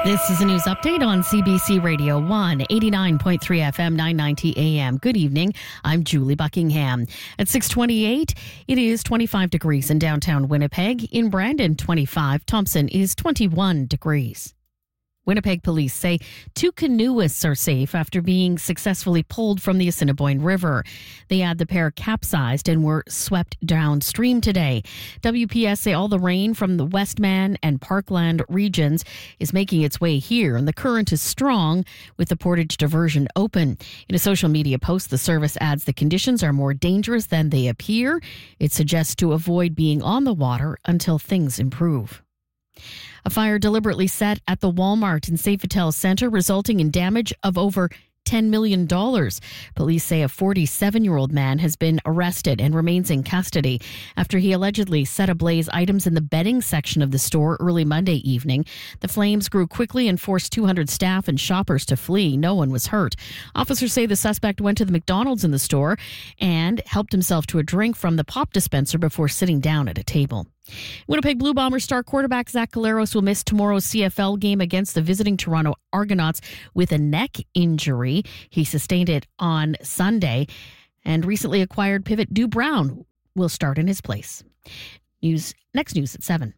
This is a news update on CBC Radio 1, 89.3 FM, 990 AM. Good evening. I'm Julie Buckingham. At 6:28, it is 25 degrees in downtown Winnipeg. In Brandon, 25. Thompson is 21 degrees. Winnipeg police say 2 canoeists are safe after being successfully pulled from the Assiniboine River. They add the pair capsized and were swept downstream today. WPS say all the rain from the Westman and Parkland regions is making its way here, and the current is strong with the Portage diversion open. In a social media post, the service adds the conditions are more dangerous than they appear. It suggests to avoid being on the water until things improve. A fire deliberately set at the Walmart in Safetel Centre, resulting in damage of over $10 million. Police say a 47-year-old man has been arrested and remains in custody after he allegedly set ablaze items in the bedding section of the store early Monday evening. The flames grew quickly and forced 200 staff and shoppers to flee. No one was hurt. Officers say the suspect went to the McDonald's in the store and helped himself to a drink from the pop dispenser before sitting down at a table. Winnipeg Blue Bombers star quarterback Zach Collaros will miss tomorrow's CFL game against the visiting Toronto Argonauts with a neck injury. He sustained it on Sunday, and recently acquired pivot Dew Brown will start in his place. Next news at 7.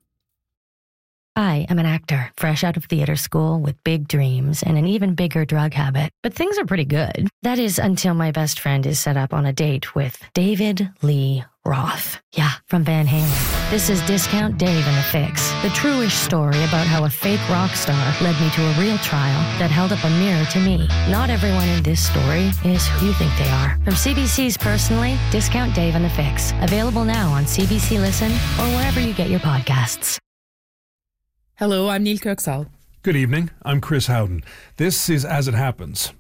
I am an actor, fresh out of theater school with big dreams and an even bigger drug habit. But things are pretty good. That is until my best friend is set up on a date with David Lee Roth. Yeah, from Van Halen. This is Discount Dave and the Fix, the true-ish story about how a fake rock star led me to a real trial that held up a mirror to me. Not everyone in this story is who you think they are. From CBC's Personally, Discount Dave and the Fix. Available now on CBC Listen or wherever you get your podcasts. Hello, I'm Neil Kirksall. Good evening, I'm Chris Howden. This is As It Happens.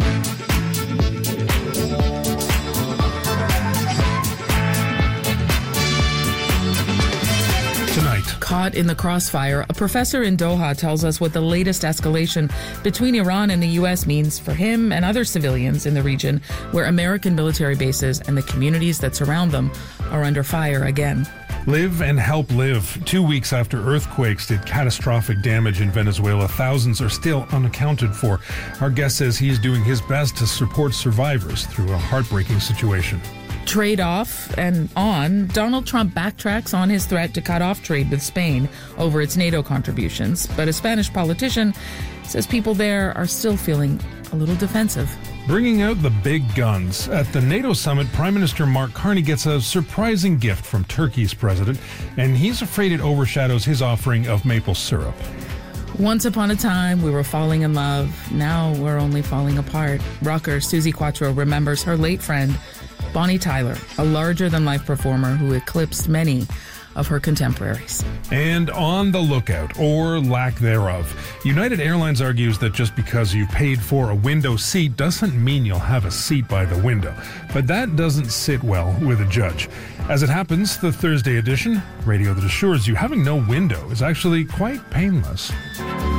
Tonight. Caught in the crossfire, a professor in Doha tells us what the latest escalation between Iran and the U.S. means for him and other civilians in the region where American military bases and the communities that surround them are under fire again. Live and help live. 2 weeks after earthquakes did catastrophic damage in Venezuela, thousands are still unaccounted for. Our guest says he is doing his best to support survivors through a heartbreaking situation. Trade off and on, Donald Trump backtracks on his threat to cut off trade with Spain over its NATO contributions. But a Spanish politician says people there are still feeling a little defensive. Bringing out the big guns. At the NATO summit, Prime Minister Mark Carney gets a surprising gift from Turkey's president, and he's afraid it overshadows his offering of maple syrup. Once upon a time, we were falling in love. Now we're only falling apart. Rocker Susie Quattro remembers her late friend, Bonnie Tyler, a larger-than-life performer who eclipsed many of her contemporaries. And on the lookout, or lack thereof, United Airlines argues that just because you've paid for a window seat doesn't mean you'll have a seat by the window. But that doesn't sit well with a judge. As it happens, the Thursday edition, radio that assures you having no window is actually quite painless.